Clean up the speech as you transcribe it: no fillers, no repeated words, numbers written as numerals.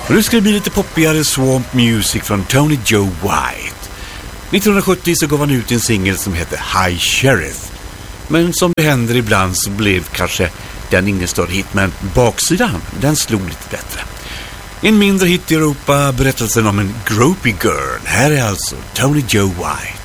Och nu ska det bli lite poppigare swamp music från Tony Joe White. 1970 så gav han ut en singel som heter High Sheriff. Men som det händer ibland så blev kanske den ingen större hit, men baksidan, den slog lite bättre. En mindre hit i Europa, berättelsen om en gropey girl. Här är alltså Tony Joe White.